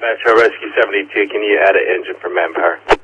SR Rescue 72, can you add an engine for manpower?